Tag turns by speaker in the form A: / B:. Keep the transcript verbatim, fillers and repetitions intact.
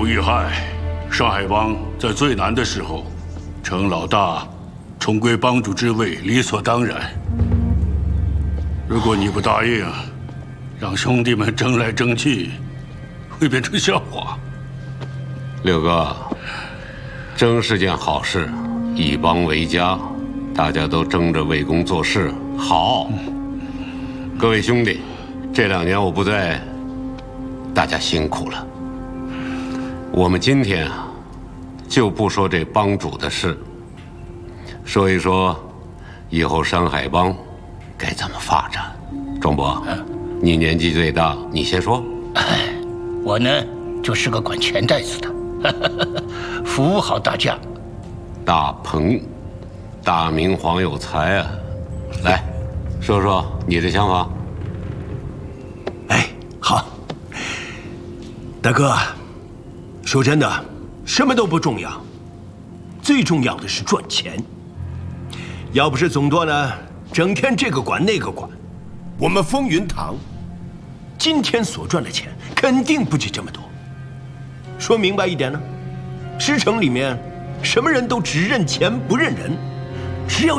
A: 遇害，上海帮在最难的时候，程老大重归帮主之位，理所当然。如果你不答应，让兄弟们争来争去，会变成笑话。
B: 六哥，争是件好事，以帮为家，大家都争着为公做事，好。各位兄弟，这两年我不在，大家辛苦了。我们今天啊，就不说这帮主的事，说一说以后山海帮该怎么发展。庄伯，你年纪最大，你先说。
C: 哎，我呢就是个管钱袋子的，服务好大家。
B: 大鹏，大明皇有才啊！来，说说你的想法。
D: 哎，好，大哥，说真的，什么都不重要，最重要的是赚钱。要不是总舵呢，整天这个管那个管，我们风云堂今天所赚的钱肯定不止这么多。说明白一点呢，师城里面什么人都只认钱不认人，只要